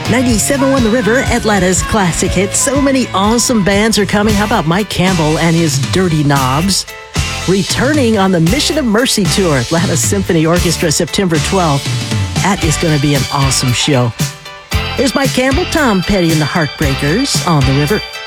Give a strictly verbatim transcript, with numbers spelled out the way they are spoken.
ninety-seven point one The River, Atlanta's classic hits. So many awesome bands are coming. How about Mike Campbell and his Dirty Knobs? Returning on the Mission of Mercy Tour, Atlanta Symphony Orchestra, September twelfth. That is going to be an awesome show. Here's Mike Campbell, Tom Petty and the Heartbreakers on The River.